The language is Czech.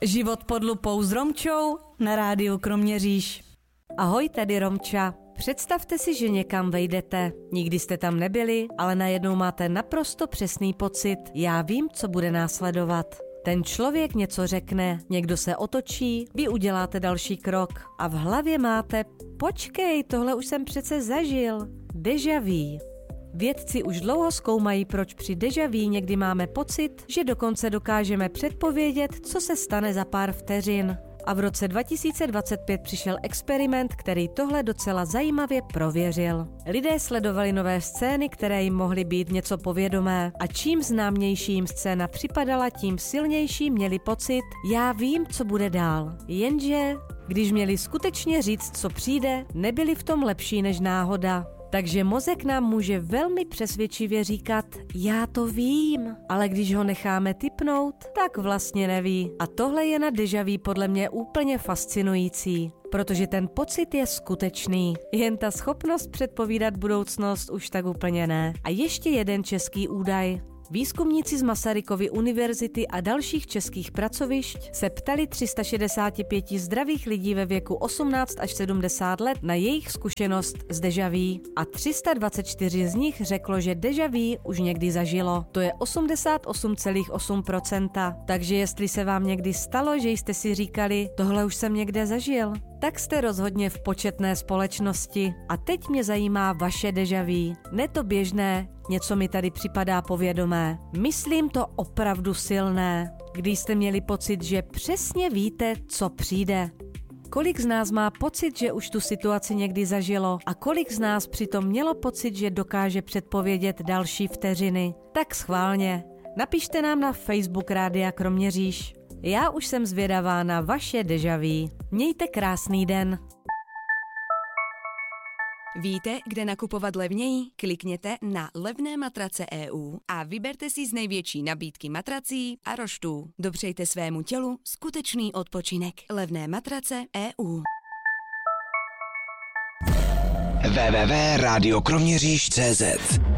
Život pod lupou s Romčou na rádiu Kroměříž. Ahoj, tady Romča. Představte si, že někam vejdete. Nikdy jste tam nebyli, ale najednou máte naprosto přesný pocit. Já vím, co bude následovat. Ten člověk něco řekne, někdo se otočí, vy uděláte další krok a v hlavě máte: počkej, tohle už jsem přece zažil. Déjà vu. Vědci už dlouho zkoumají, proč při déjà vu někdy máme pocit, že dokonce dokážeme předpovědět, co se stane za pár vteřin. A v roce 2025 přišel experiment, který tohle docela zajímavě prověřil. Lidé sledovali nové scény, které jim mohly být něco povědomé. A čím známější jim scéna připadala, tím silnější měli pocit: já vím, co bude dál. Jenže když měli skutečně říct, co přijde, nebyli v tom lepší než náhoda. Takže mozek nám může velmi přesvědčivě říkat: já to vím, ale když ho necháme tipnout, tak vlastně neví. A tohle je na déjà vu podle mě úplně fascinující, protože ten pocit je skutečný. Jen ta schopnost předpovídat budoucnost už tak úplně ne. A ještě jeden český údaj. Výzkumníci z Masarykovy univerzity a dalších českých pracovišť se ptali 365 zdravých lidí ve věku 18 až 70 let na jejich zkušenost s déjà vu a 324 z nich řeklo, že déjà vu už někdy zažilo. To je 88,8%. Takže jestli se vám někdy stalo, že jste si říkali: tohle už jsem někde zažil, tak jste rozhodně v početné společnosti. A teď mě zajímá vaše déjà vu. Ne to běžné, něco mi tady připadá povědomé. Myslím to opravdu silné, když jste měli pocit, že přesně víte, co přijde. Kolik z nás má pocit, že už tu situaci někdy zažilo a kolik z nás přitom mělo pocit, že dokáže předpovědět další vteřiny? Tak schválně, napište nám na Facebook Rádia Kroměříž. Já už jsem zvědavá na vaše déjà vu. Mějte krásný den. Víte, kde nakupovat levněji? Klikněte na Levné matrace EU a vyberte si z největší nabídky matrací a roštů. Dopřejte svému tělu skutečný odpočinek. Levné matrace EU. www.radiokroměříž.cz